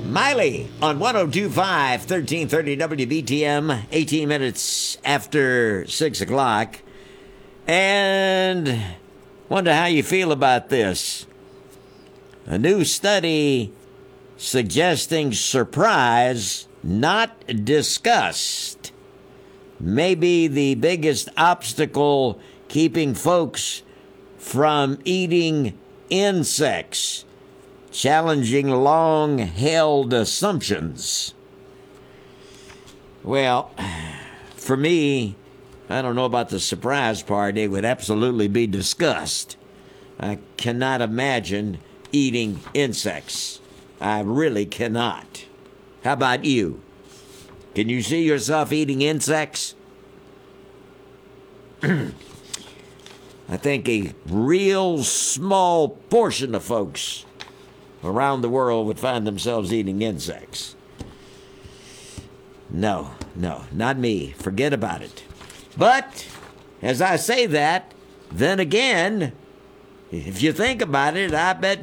Miley on 102.5, 1330 WBTM, 18 minutes after 6 o'clock. And wonder how you feel about this. A new study suggesting surprise, not disgust, may be the biggest obstacle keeping folks from eating insects, challenging long-held assumptions. Well, for me, I don't know about the surprise part. It would absolutely be disgust. I cannot imagine eating insects. I really cannot. How about you? Can you see yourself eating insects? I think a real small portion of folks around the world would find themselves eating insects. No, not me. Forget about it. But as I say that, then again, if you think about it, I bet